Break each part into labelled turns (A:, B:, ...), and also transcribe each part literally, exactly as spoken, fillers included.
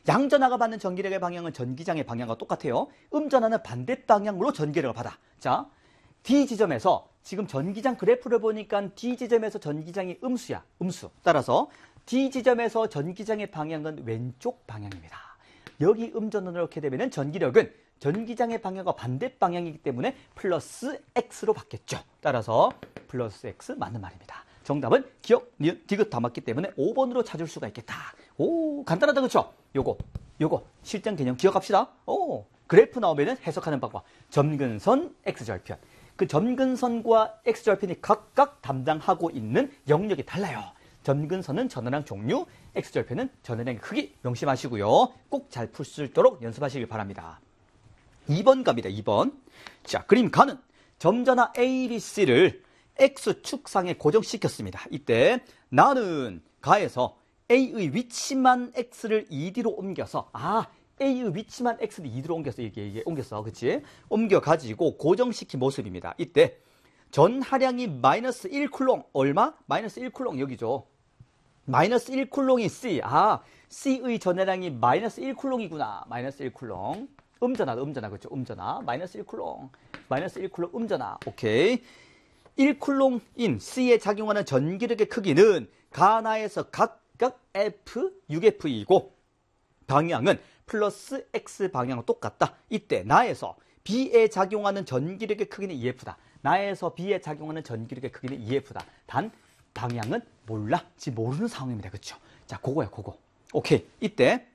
A: 양전하가 받는 전기력의 방향은 전기장의 방향과 똑같아요. 음전하는 반대 방향으로 전기력을 받아. 자, D 지점에서 지금 전기장 그래프를 보니까 D 지점에서 전기장이 음수야. 음수. 따라서 D 지점에서 전기장의 방향은 왼쪽 방향입니다. 여기 음전으로 이렇게 되면 전기력은 전기장의 방향과 반대 방향이기 때문에 플러스 X로 받겠죠. 따라서 플러스 X 맞는 말입니다. 정답은 기억, 니은, 디귿 다 맞기 때문에 오 번으로 찾을 수가 있겠다. 오, 간단하다, 그렇죠? 요거, 요거 실전 개념 기억합시다. 오, 그래프 나오면은 해석하는 방법. 점근선, X절편. 그 점근선과 X절편이 각각 담당하고 있는 영역이 달라요. 점근선은 전화량 종류, X절편은 전화량의 크기. 명심하시고요. 꼭 잘 풀 수 있도록 연습하시길 바랍니다. 이 번 갑니다. 이 번. 자, 그림 가는 점전화 A, B, C를 X축상에 고정시켰습니다. 이때 나는 가에서 A의 위치만 X를 이 디로 옮겨서, 아, A의 위치만 X를 이 디로 옮겼어. 이게, 이게 옮겼어. 그치? 옮겨가지고 고정시킨 모습입니다. 이때 전하량이 마이너스 일 쿨롱. 얼마? 마이너스 일 쿨롱 여기죠. 마이너스 일 쿨롱이 C. 아, C의 전하량이 마이너스 일 쿨롱이구나. 마이너스 일 쿨롱. 음전하, 음전하, 그렇죠? 음전하. 마이너스 일 쿨롱. 마이너스 일 쿨롱 음전하. 오케이. 일 쿨롱인 C에 작용하는 전기력의 크기는 가나에서 각각 F, 육 에프이고 방향은 플러스 X 방향과 똑같다. 이때 나에서 B에 작용하는 전기력의 크기는 이 에프다. 나에서 B에 작용하는 전기력의 크기는 이 에프다. 단 방향은 몰라. 지금 모르는 상황입니다. 그렇죠? 자, 그거야, 그거. 오케이. 이때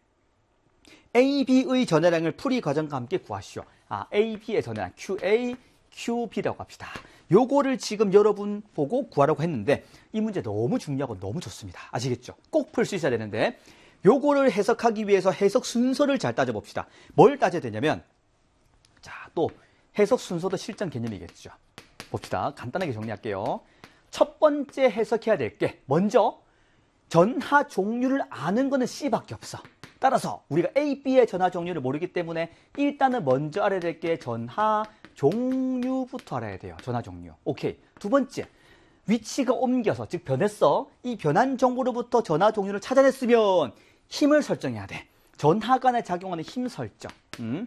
A: A, B의 전하량을 풀이 과정과 함께 구하시오. 아, A, B의 전하량 큐 에이, 큐 비라고 합시다. 요거를 지금 여러분 보고 구하라고 했는데 이 문제 너무 중요하고 너무 좋습니다. 아시겠죠? 꼭 풀 수 있어야 되는데 요거를 해석하기 위해서 해석 순서를 잘 따져봅시다. 뭘 따져야 되냐면, 자, 또 해석 순서도 실전 개념이겠죠. 봅시다. 간단하게 정리할게요. 첫 번째 해석해야 될 게 먼저 전하 종류를 아는 거는 C밖에 없어. 따라서 우리가 A, B의 전하 종류를 모르기 때문에 일단은 먼저 알아야 될 게 전하 종류부터 알아야 돼요. 전하 종류. 오케이. 두 번째, 위치가 옮겨서, 즉 변했어. 이 변한 정보로부터 전하 종류를 찾아냈으면 힘을 설정해야 돼. 전하 간에 작용하는 힘 설정. 음.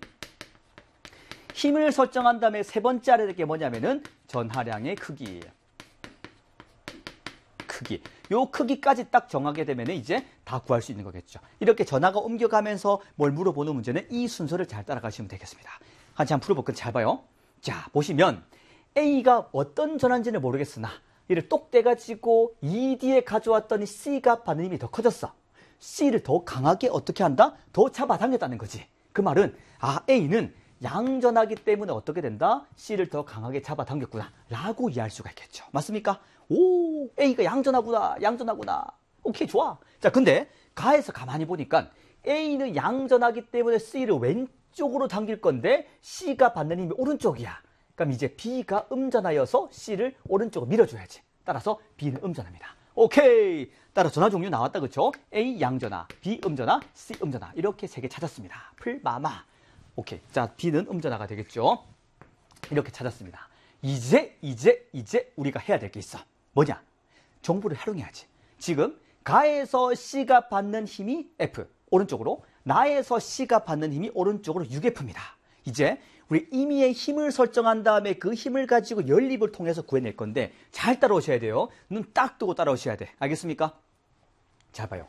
A: 힘을 설정한 다음에 세 번째 알아야 될 게 뭐냐면은 전하량의 크기. 크기. 요 크기까지 딱 정하게 되면 이제 다 구할 수 있는 거겠죠. 이렇게 전하가 옮겨가면서 뭘 물어보는 문제는 이 순서를 잘 따라가시면 되겠습니다. 한참 풀어볼게요. 잘 봐요. 자, 보시면 A가 어떤 전환인지는 모르겠으나 이를 똑 떼가지고 이 디에 가져왔더니 C가 받는 힘이 더 커졌어. C를 더 강하게 어떻게 한다? 더 잡아당겼다는 거지. 그 말은 아, A는 양전하기 때문에 어떻게 된다? C를 더 강하게 잡아당겼구나 라고 이해할 수가 있겠죠. 맞습니까? 오, A가 양전하구나. 양전하구나. 오케이, 좋아. 자, 근데 가에서 가만히 보니까 A는 양전하기 때문에 C를 왼쪽으로 당길 건데 C가 받는 힘이 오른쪽이야. 그럼 이제 B가 음전하여서 C를 오른쪽으로 밀어줘야지. 따라서 B는 음전합니다. 오케이. 따라 전하 종류 나왔다, 그쵸? A 양전하, B 음전하, C 음전하. 이렇게 세 개 찾았습니다. 풀마마. 오케이. 자, B는 음전하가 되겠죠? 이렇게 찾았습니다. 이제, 이제, 이제 우리가 해야 될 게 있어. 뭐냐? 정보를 활용해야지. 지금 가에서 C가 받는 힘이 F, 오른쪽으로. 나에서 C가 받는 힘이 오른쪽으로 육 에프입니다. 이제 우리 임의의 힘을 설정한 다음에 그 힘을 가지고 연립을 통해서 구해낼 건데 잘 따라오셔야 돼요. 눈 딱 뜨고 따라오셔야 돼. 알겠습니까? 자, 봐요.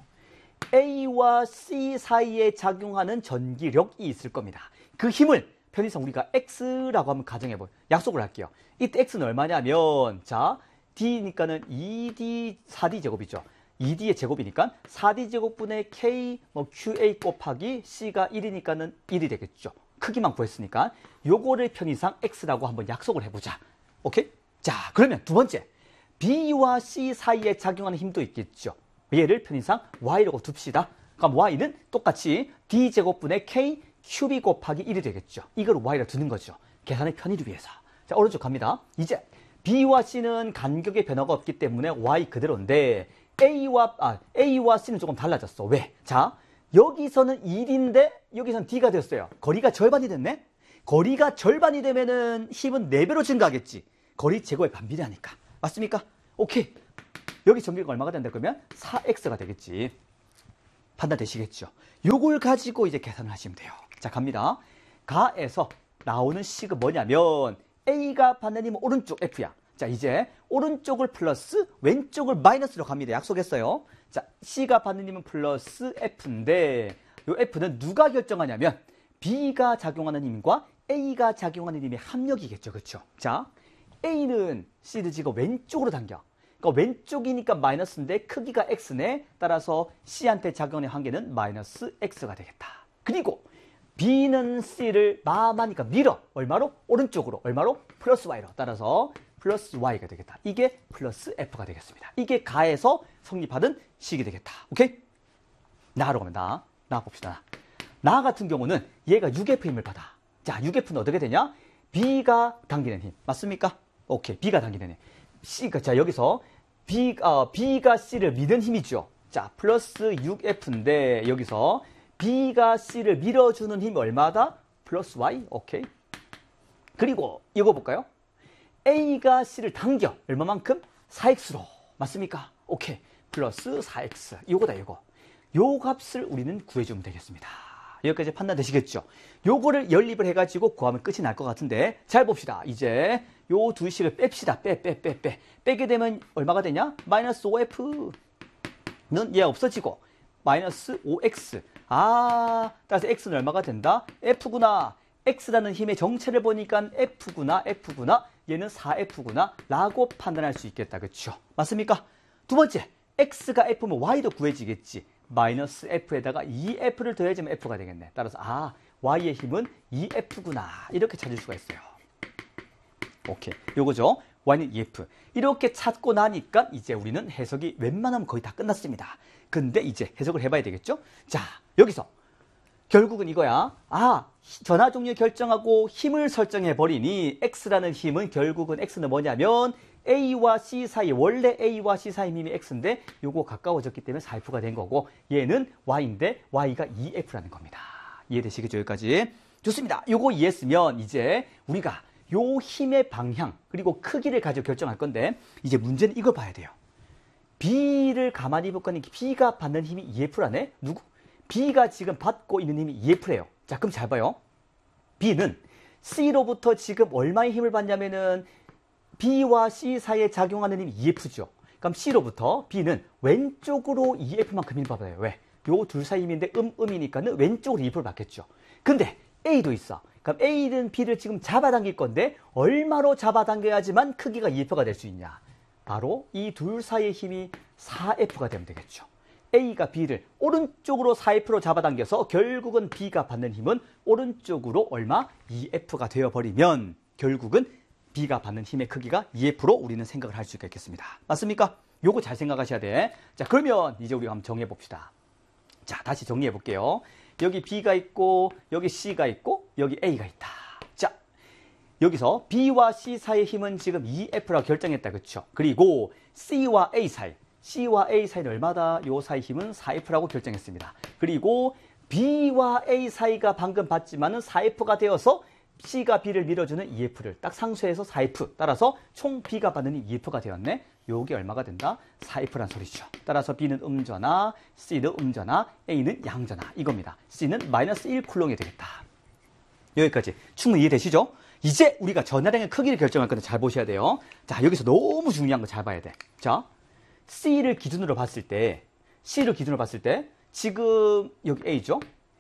A: A와 C 사이에 작용하는 전기력이 있을 겁니다. 그 힘을 편의상 우리가 X라고 한번 가정해봐요. 약속을 할게요. 이때 X는 얼마냐면, 자, D니까는 이 디, 사 디 제곱이죠. 이 디의 제곱이니까 사 디 제곱분의 K, 뭐 큐 에이 곱하기 C가 일이니까는 일이 되겠죠. 크기만 구했으니까 요거를 편의상 X라고 한번 약속을 해보자. 오케이? 자, 그러면 두 번째, B와 C 사이에 작용하는 힘도 있겠죠. 얘를 편의상 Y라고 둡시다. 그럼 Y는 똑같이 D 제곱분의 K 큐비 곱하기 일이 되겠죠. 이걸 Y라 두는 거죠. 계산의 편의를 위해서. 자, 오른쪽 갑니다. 이제 B와 C는 간격의 변화가 없기 때문에 Y 그대로인데 A와, 아, A와 C는 조금 달라졌어. 왜? 자, 여기서는 일인데 여기서는 D가 됐어요. 거리가 절반이 됐네? 거리가 절반이 되면은 힘은 네 배로 증가하겠지. 거리 제곱에 반비례하니까. 맞습니까? 오케이. 여기 전기가 얼마가 된다 그러면 사 엑스가 되겠지. 판단되시겠죠? 요걸 가지고 이제 계산을 하시면 돼요. 자, 갑니다. 가에서 나오는 식은 뭐냐면 A가 받는 힘은 오른쪽 F야. 자, 이제 오른쪽을 플러스 왼쪽을 마이너스로 갑니다. 약속했어요. 자, C가 받는 힘은 플러스 F인데 요 F는 누가 결정하냐면 B가 작용하는 힘과 A가 작용하는 힘의 합력이겠죠. 그렇죠? 자, A는 C를 지고 왼쪽으로 당겨. 그러니까 왼쪽이니까 마이너스인데 크기가 X네. 따라서 C한테 작용하는 한계는 마이너스 X가 되겠다. 그리고 B는 C를 마마니까 밀어. 얼마로? 오른쪽으로. 얼마로? 플러스 Y로. 따라서 플러스 Y가 되겠다. 이게 플러스 F가 되겠습니다. 이게 가에서 성립하는 식이 되겠다. 오케이? 나로 가면 나. 나 봅시다. 나 같은 경우는 얘가 육 에프 힘을 받아. 자, 육 에프는 어떻게 되냐? B가 당기는 힘. 맞습니까? 오케이. B가 당기는 힘. C가, 자, 여기서 B, 어, B가 C를 미는 힘이죠. 자, 플러스 육 에프인데 여기서 B가 C를 밀어주는 힘이 얼마다? 플러스 Y. 오케이. 그리고 이거 볼까요? A가 C를 당겨. 얼마만큼? 사 엑스로. 맞습니까? 오케이. 플러스 사 엑스. 이거다, 이거. 요 값을 우리는 구해주면 되겠습니다. 여기까지 판단되시겠죠? 요거를 연립을 해가지고 구하면 끝이 날 것 같은데 잘 봅시다. 이제 요 두 식을 뺍시다. 빼, 빼, 빼, 빼. 빼게 되면 얼마가 되냐? 마이너스 오 에프는 얘 없어지고 마이너스 오 엑스. 아, 따라서 X는 얼마가 된다? F구나. X라는 힘의 정체를 보니까 F구나, F구나. 얘는 사 에프구나. 라고 판단할 수 있겠다. 그렇죠? 맞습니까? 두 번째, X가 F면 Y도 구해지겠지. 마이너스 F에다가 이 에프를 더해주면 F가 되겠네. 따라서 아, Y의 힘은 이 에프구나. 이렇게 찾을 수가 있어요. 오케이. 요거죠. Y는 이 에프. 이렇게 찾고 나니까 이제 우리는 해석이 웬만하면 거의 다 끝났습니다. 근데 이제 해석을 해봐야 되겠죠? 자, 여기서 결국은 이거야. 아, 전하 종류 결정하고 힘을 설정해버리니 X라는 힘은 결국은 X는 뭐냐면 A와 C 사이, 원래 A와 C 사이 힘이 X인데 요거 가까워졌기 때문에 사 에프가 된 거고 얘는 Y인데 Y가 이 에프라는 겁니다. 이해되시겠죠? 여기까지. 좋습니다. 요거 이해했으면 이제 우리가 요 힘의 방향 그리고 크기를 가지고 결정할 건데 이제 문제는 이걸 봐야 돼요. B를 가만히 볼 거니 B가 받는 힘이 이 에프라네? 누구? B가 지금 받고 있는 힘이 이 에프래요. 자, 그럼 잘 봐요. B는 C로부터 지금 얼마의 힘을 받냐면은 B와 C 사이에 작용하는 힘이 이 에프죠. 그럼 C로부터 B는 왼쪽으로 이 에프만큼 힘을 받아요. 왜? 요 둘 사이 힘인데 음, 음이니까는 왼쪽으로 이 에프를 받겠죠. 근데 A도 있어. 그럼 A는 B를 지금 잡아당길 건데 얼마로 잡아당겨야지만 크기가 이 에프가 될 수 있냐? 바로 이 둘 사이의 힘이 사 에프가 되면 되겠죠. A가 B를 오른쪽으로 사 에프로 잡아당겨서 결국은 B가 받는 힘은 오른쪽으로 얼마? 이 에프가 되어버리면 결국은 B가 받는 힘의 크기가 이 에프로 우리는 생각을 할 수가 있겠습니다. 맞습니까? 요거 잘 생각하셔야 돼. 자, 그러면 이제 우리가 한번 정리해 봅시다. 자, 다시 정리해 볼게요. 여기 B가 있고 여기 C가 있고 여기 A가 있다. 자, 여기서 B와 C 사이의 힘은 지금 이 에프라고 결정했다. 그렇죠? 그리고 C와 A 사이, C와 A 사이는 얼마다? 요 사이 힘은 사 에프라고 결정했습니다. 그리고 B와 A 사이가 방금 봤지만은 사 에프가 되어서 C가 B를 밀어주는 이 에프를 딱 상쇄해서 사 에프. 따라서 총 B가 받는 이 에프가 되었네. 요게 얼마가 된다? 사 에프란 소리죠. 따라서 B는 음전하, C는 음전하, A는 양전하. 이겁니다. C는 마이너스 일 쿨롱이 되겠다. 여기까지 충분히 이해되시죠? 이제 우리가 전하량의 크기를 결정할 건데 잘 보셔야 돼요. 자, 여기서 너무 중요한 거 잘 봐야 돼. 자, C를 기준으로 봤을 때, C를 기준으로 봤을 때, 지금 여기 A죠?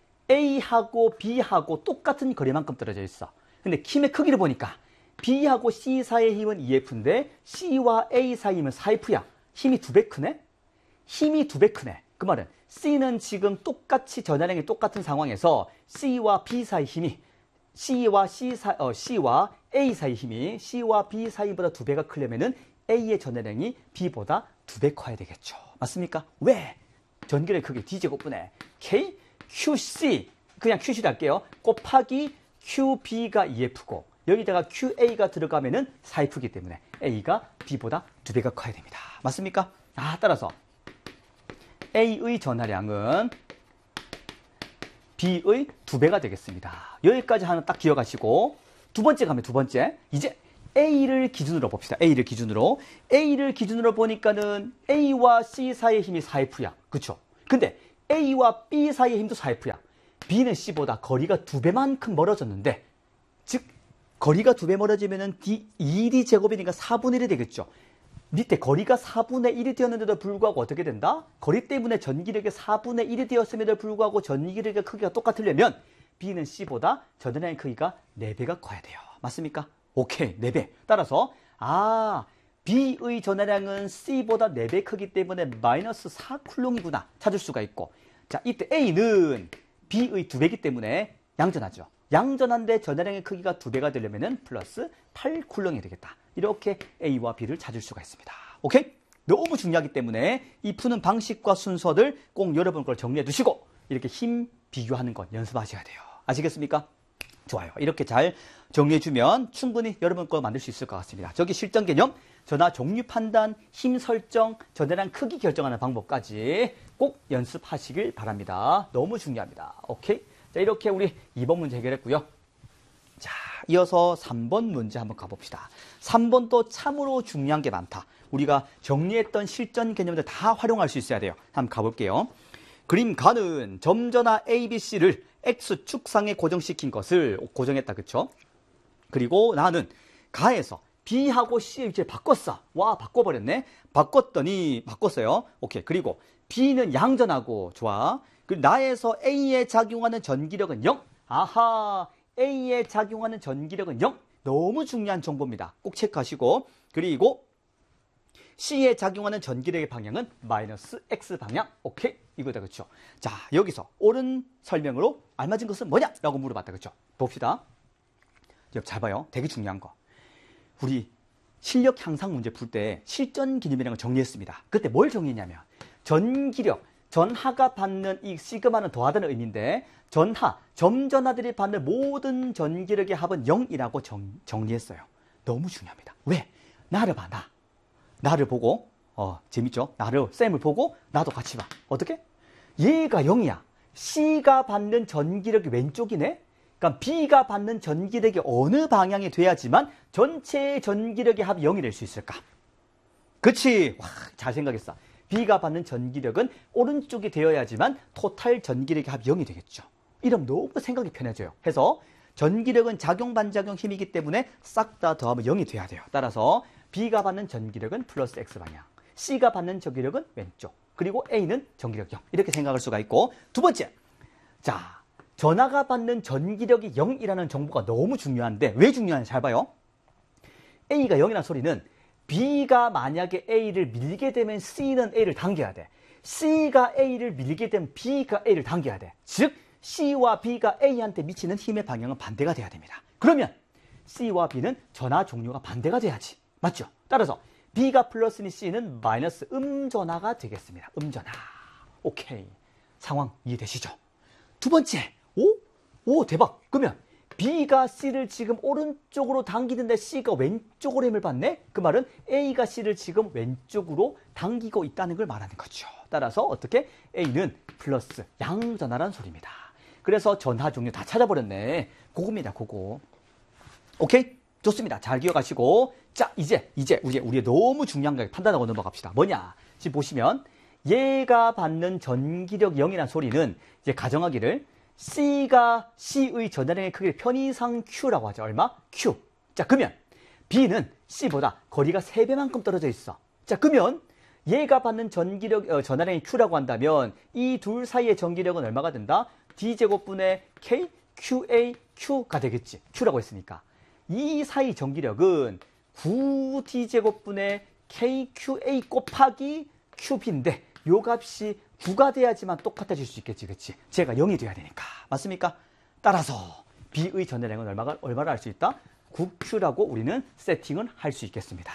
A: A하고 B하고 똑같은 거리만큼 떨어져 있어. 근데 힘의 크기를 보니까 B하고 C 사이의 힘은 이 에프인데 C와 A 사이 힘은 사 에프야. 힘이 두 배 크네? 힘이 두 배 크네. 그 말은 C는 지금 똑같이 전하량이 똑같은 상황에서 C와 B 사이 힘이 C와 C 사, 어, C와 A 사이 힘이 C와 B 사이보다 두 배가 크려면은 A의 전하량이 B보다 두 배 커야 되겠죠. 맞습니까? 왜? 전기의 크기 D제곱분의 K 큐씨, 그냥 큐씨를 할게요. 곱하기 큐비가 이 에프고 여기다가 큐에이가 들어가면은 사 에프이기 때문에 A가 B보다 두 배가 커야 됩니다. 맞습니까? 아, 따라서 A의 전하량은 B의 두 배가 되겠습니다. 여기까지 하나 딱 기억하시고 두 번째 가면 두 번째. 이제 A를 기준으로 봅시다. A를 기준으로. A를 기준으로 보니까는 A와 C 사이의 힘이 사 에프야. 그쵸? 근데 A와 B 사이의 힘도 사 에프야. B는 C보다 거리가 두 배만큼 멀어졌는데, 즉 거리가 두 배 멀어지면은 D, 이 디 제곱이니까 사분의 일이 되겠죠. 밑에 거리가 사분의 일이 되었는데도 불구하고 어떻게 된다? 거리 때문에 전기력이 사분의 일이 되었음에도 불구하고 전기력의 크기가 똑같으려면 B는 C보다 전달량의 크기가 네 배가 커야 돼요. 맞습니까? 오케이, 네 배. 따라서 아, B의 전하량은 C보다 네 배 크기 때문에 마이너스 사 쿨롱이구나 찾을 수가 있고, 자, 이때 A는 B의 두 배이기 때문에 양전하죠. 양전한데 전하량의 크기가 두 배가 되려면 플러스 팔 쿨롱이 되겠다. 이렇게 A와 B를 찾을 수가 있습니다. 오케이? 너무 중요하기 때문에 이 푸는 방식과 순서들 꼭 여러분 걸 정리해 두시고 이렇게 힘 비교하는 것 연습하셔야 돼요. 아시겠습니까? 좋아요. 이렇게 잘 정리해주면 충분히 여러분 거 만들 수 있을 것 같습니다. 저기 실전 개념, 전하 종류 판단, 힘 설정, 전하량 크기 결정하는 방법까지 꼭 연습하시길 바랍니다. 너무 중요합니다. 오케이? 자, 이렇게 우리 이 번 문제 해결했고요. 자, 이어서 삼 번 문제 한번 가봅시다. 삼 번도 참으로 중요한 게 많다. 우리가 정리했던 실전 개념들 다 활용할 수 있어야 돼요. 한번 가볼게요. 그림 가는 점전화 A, B, C를 X축상에 고정시킨 것을 고정했다. 그쵸? 그리고 나는 가에서 B하고 C를 이제 바꿨어. 와, 바꿔버렸네. 바꿨더니, 바꿨어요. 오케이. 그리고 B는 양전하고, 좋아. 그리고 나에서 A에 작용하는 전기력은 영. 아하, A에 작용하는 전기력은 영. 너무 중요한 정보입니다. 꼭 체크하시고. 그리고 C에 작용하는 전기력의 방향은 마이너스 X 방향. 오케이. 이거다. 그렇죠? 자, 여기서 옳은 설명으로 알맞은 것은 뭐냐? 라고 물어봤다. 그렇죠? 봅시다. 잘 봐요. 되게 중요한 거. 우리 실력 향상 문제 풀 때 실전 개념이라는 걸 정리했습니다. 그때 뭘 정리했냐면 전기력, 전하가 받는 이 시그마는 더하다는 의미인데 전하, 점전하들이 받는 모든 전기력의 합은 영이라고 정, 정리했어요. 너무 중요합니다. 왜? 나를 봐, 나. 나를 보고, 어, 재밌죠? 나를, 쌤을 보고 나도 같이 봐. 어떻게? 얘가 영이야. C가 받는 전기력이 왼쪽이네? 그러니까 B가 받는 전기력이 어느 방향이 돼야지만 전체의 전기력의 합이 영이 될 수 있을까? 그치? 와, 잘 생각했어. B가 받는 전기력은 오른쪽이 되어야지만 토탈 전기력의 합이 영이 되겠죠. 이러면 너무 생각이 편해져요. 해서 전기력은 작용, 반작용 힘이기 때문에 싹 다 더하면 영이 돼야 돼요. 따라서 B가 받는 전기력은 플러스 X 방향, C가 받는 전기력은 왼쪽, 그리고 A는 전기력 영. 이렇게 생각할 수가 있고, 두 번째. 자, 전하가 받는 전기력이 영이라는 정보가 너무 중요한데 왜 중요한지 잘 봐요. A가 영이라는 소리는 B가 만약에 A를 밀게 되면 C는 A를 당겨야 돼. C가 A를 밀게 되면 B가 A를 당겨야 돼. 즉 C와 B가 A한테 미치는 힘의 방향은 반대가 돼야 됩니다. 그러면 C와 B는 전하 종류가 반대가 돼야지. 맞죠? 따라서 B가 플러스니 C는 마이너스 음전하가 되겠습니다. 음전하. 오케이. 상황 이해되시죠? 두 번째. 오? 오, 대박. 그러면 B가 C를 지금 오른쪽으로 당기는데 C가 왼쪽으로 힘을 받네? 그 말은 A가 C를 지금 왼쪽으로 당기고 있다는 걸 말하는 거죠. 따라서 어떻게? A는 플러스 양전하라는 소리입니다. 그래서 전하 종류 다 찾아버렸네. 그겁니다, 그거. 오케이? 좋습니다. 잘 기억하시고. 자, 이제, 이제, 우리, 우리 너무 중요한 거 판단하고 넘어갑시다. 뭐냐? 지금 보시면, 얘가 받는 전기력 영이라는 소리는 이제 가정하기를 C가 C의 전하량의 크기를 편의상 Q라고 하죠. 얼마? Q. 자, 그러면 B는 C보다 거리가 세 배만큼 떨어져 있어. 자, 그러면 얘가 받는 전기력, 어, 전하량이 Q라고 한다면 이 둘 사이의 전기력은 얼마가 된다? D제곱분의 K, 큐에이, Q가 되겠지. Q라고 했으니까. 이 사이 전기력은 구 디제곱분의 케이 큐 에이 곱하기 큐비인데 요 값이 구가 돼야지만 똑같아질 수 있겠지. 그치? 제가 영이 돼야 되니까. 맞습니까? 따라서 B의 전하량은 얼마가, 얼마를 알 수 있다? 구 큐라고 우리는 세팅을 할 수 있겠습니다.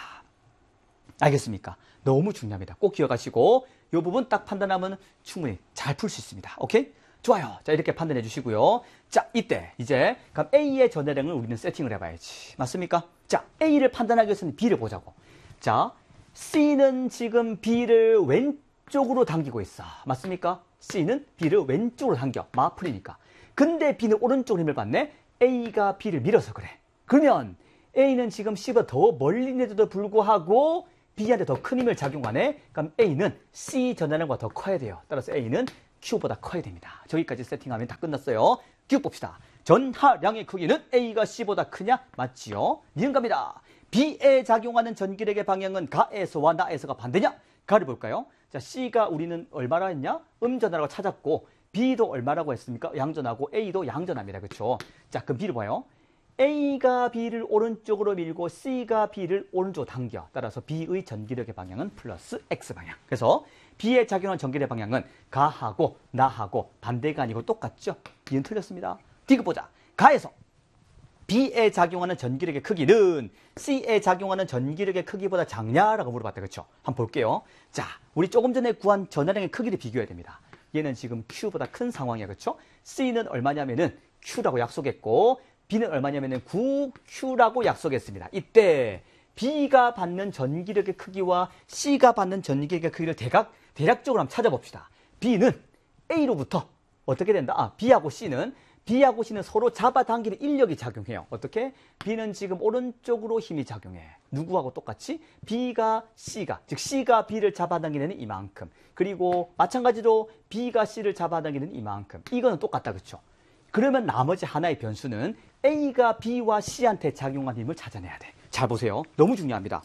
A: 알겠습니까? 너무 중요합니다. 꼭 기억하시고 이 부분 딱 판단하면 충분히 잘 풀 수 있습니다. 오케이? 좋아요. 자, 이렇게 판단해 주시고요. 자, 이때 이제 그럼 A의 전하량을 우리는 세팅을 해봐야지. 맞습니까? 자, A를 판단하기 위해서는 B를 보자고. 자, C는 지금 B를 왼쪽으로 당기고 있어. 맞습니까? C는 B를 왼쪽으로 당겨. 마플이니까. 근데 B는 오른쪽으로 힘을 받네. A가 B를 밀어서 그래. 그러면 A는 지금 C보다 더 멀리 있는데도 불구하고 B한테 더 큰 힘을 작용하네. 그럼 A는 C 전하량보다 더 커야 돼요. 따라서 A는 Q보다 커야 됩니다. 저기까지 세팅하면 다 끝났어요. 쭉 봅시다. 전하량의 크기는 A가 C보다 크냐? 맞지요? 니은 갑니다. B에 작용하는 전기력의 방향은 가에서와 나에서가 반대냐? 가를 볼까요? 자, C가 우리는 얼마나 했냐? 음전하라고 찾았고 B도 얼마라고 했습니까? 양전하고 A도 양전합니다. 그렇죠? 자, 그럼 B를 봐요. A가 B를 오른쪽으로 밀고 C가 B를 오른쪽으로 당겨. 따라서 B의 전기력의 방향은 플러스 X방향. 그래서 B에 작용하는 전기력의 방향은 가하고 나하고 반대가 아니고 똑같죠? 이는 틀렸습니다. 디귿 보자. 가에서 B에 작용하는 전기력의 크기는 C에 작용하는 전기력의 크기보다 작냐라고 물어봤다. 그렇죠? 한번 볼게요. 자, 우리 조금 전에 구한 전하량의 크기를 비교해야 됩니다. 얘는 지금 Q보다 큰 상황이야. 그렇죠? C는 얼마냐면은 Q라고 약속했고 B는 얼마냐면은 구 큐라고 약속했습니다. 이때 B가 받는 전기력의 크기와 C가 받는 전기력의 크기를 대각, 대략적으로 한번 찾아봅시다. B는 A로부터 어떻게 된다? 아, B하고 C는 B하고 C는 서로 잡아당기는 인력이 작용해요. 어떻게? B는 지금 오른쪽으로 힘이 작용해. 누구하고 똑같이? B가 C가, 즉 C가 B를 잡아당기는 이만큼. 그리고 마찬가지로 B가 C를 잡아당기는 이만큼. 이거는 똑같다. 그렇죠? 그러면 나머지 하나의 변수는 A가 B와 C한테 작용한 힘을 찾아내야 돼. 잘 보세요. 너무 중요합니다.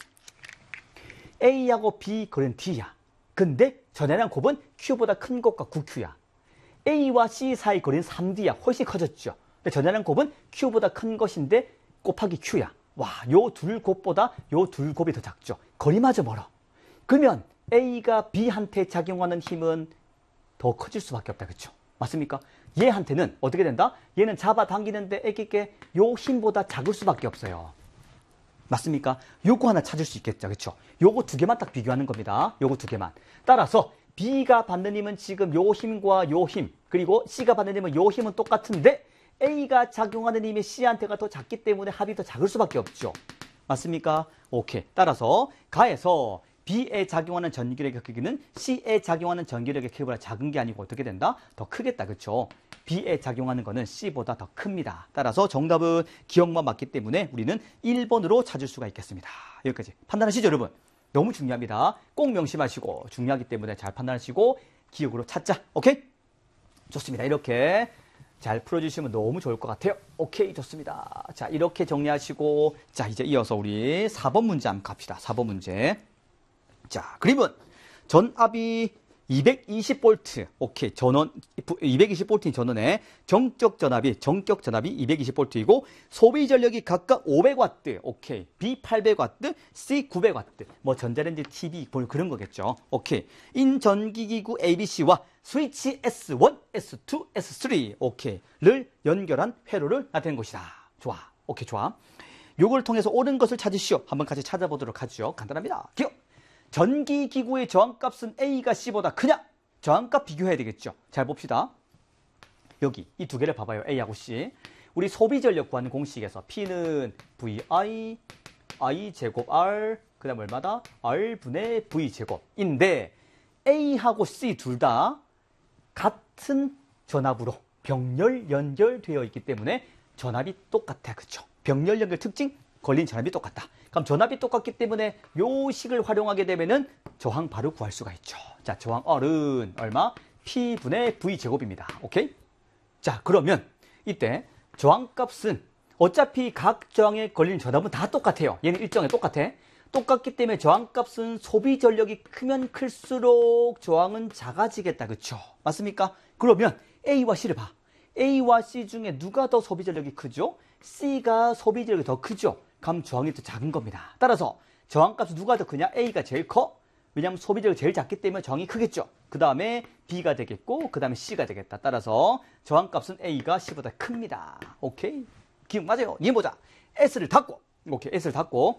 A: A하고 B 거리는 D야. 근데 전하량 곱은 Q보다 큰 것과 구 큐야. A와 C 사이 거리는 삼 디야. 훨씬 커졌죠. 근데 전하량 곱은 Q보다 큰 것인데 곱하기 Q야. 와, 요 둘 곱보다 요 둘 곱이 더 작죠. 거리마저 멀어. 그러면 A가 B한테 작용하는 힘은 더 커질 수밖에 없다. 그렇죠? 맞습니까? 얘한테는 어떻게 된다? 얘는 잡아당기는데 애기게 요 힘보다 작을 수밖에 없어요. 맞습니까? 요거 하나 찾을 수 있겠죠. 그렇죠? 요거 두 개만 딱 비교하는 겁니다. 요거 두 개만. 따라서 B가 받는 힘은 지금 요 힘과 요 힘, 그리고 C가 받는 힘은 요 힘은 똑같은데 A가 작용하는 힘이 C한테가 더 작기 때문에 합이 더 작을 수밖에 없죠. 맞습니까? 오케이. 따라서 가에서 B에 작용하는 전기력의 크기는 C에 작용하는 전기력의 크기보다 작은 게 아니고 어떻게 된다? 더 크겠다. 그렇죠? B에 작용하는 거는 C보다 더 큽니다. 따라서 정답은 기억만 맞기 때문에 우리는 일 번으로 찾을 수가 있겠습니다. 여기까지 판단하시죠, 여러분? 너무 중요합니다. 꼭 명심하시고 중요하기 때문에 잘 판단하시고 기억으로 찾자. 오케이? 좋습니다. 이렇게 잘 풀어주시면 너무 좋을 것 같아요. 오케이, 좋습니다. 자, 이렇게 정리하시고 자, 이제 이어서 우리 사 번 문제 한번 갑시다. 사 번 문제. 자, 그림은 전압이 이백이십 볼트, 오케이, 전원, 이백이십 볼트인 전원에 정적 전압이, 정격 전압이 이백이십 볼트이고, 소비 전력이 각각 오백 와트, 오케이, B 팔백 와트, C 구백 와트, 뭐 전자레인지, 티비, 그런 거겠죠. 오케이. 인 전기기구 에이비씨와 스위치 에스 원, 에스 투, 에스 쓰리, 오케이를 연결한 회로를 나타낸 것이다. 좋아. 오케이, 좋아. 요걸 통해서 옳은 것을 찾으시오. 한번 같이 찾아보도록 하죠. 간단합니다. 기억! 전기기구의 저항값은 A가 C보다 크냐? 저항값 비교해야 되겠죠. 잘 봅시다. 여기 이 두 개를 봐봐요. A하고 C. 우리 소비전력 구하는 공식에서 P는 브이아이, I 제곱 R, 그 다음 얼마다? R분의 V 제곱인데 A하고 C 둘 다 같은 전압으로 병렬 연결되어 있기 때문에 전압이 똑같아. 그쵸? 병렬 연결 특징? 걸린 전압이 똑같다. 그럼 전압이 똑같기 때문에 요 식을 활용하게 되면은 저항 바로 구할 수가 있죠. 자, 저항 R은 얼마? P분의 V 제곱입니다. 오케이? 자, 그러면 이때 저항값은 어차피 각 저항에 걸린 전압은 다 똑같아요. 얘는 일정에 똑같아. 똑같기 때문에 저항값은 소비 전력이 크면 클수록 저항은 작아지겠다. 그쵸? 맞습니까? 그러면 A와 C를 봐. A와 C 중에 누가 더 소비 전력이 크죠? C가 소비 전력이 더 크죠? 그럼 저항이 더 작은 겁니다. 따라서 저항값은 누가 더 크냐? A가 제일 커. 왜냐하면 소비력이 제일 작기 때문에 저항이 크겠죠. 그 다음에 B가 되겠고 그 다음에 C가 되겠다. 따라서 저항값은 A가 C보다 큽니다. 오케이? 기억 맞아요. 이해보자. S를 닫고 오케이, S를 닫고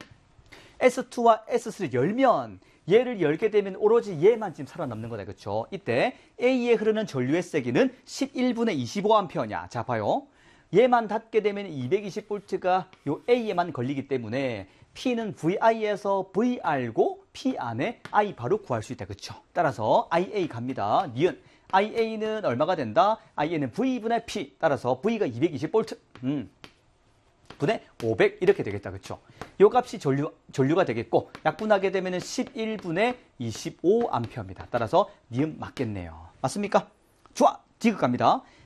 A: 에스 투와 에스 쓰리를 열면 얘를 열게 되면 오로지 얘만 지금 살아남는 거다. 그렇죠? 이때 A에 흐르는 전류의 세기는 십일분의 이십오 암페어냐. 자, 봐요. 얘만 닫게 되면 이백이십 볼트가 요 A에만 걸리기 때문에 P는 브이아이에서 브이알고 P 안에 I 바로 구할 수 있다. 그렇죠? 따라서 아이에이 갑니다. 니은 아이에이는 얼마가 된다? 아이에이는 V분의 P. 따라서 V가 이백이십 볼트. 음. 분의 오백 이렇게 되겠다. 그렇죠? 요 값이 전류, 전류가 되겠고 약분하게 되면 십일분의 이십오 암페어입니다. 따라서 니은 맞겠네요. 맞습니까? 좋아. 디귿 갑니다.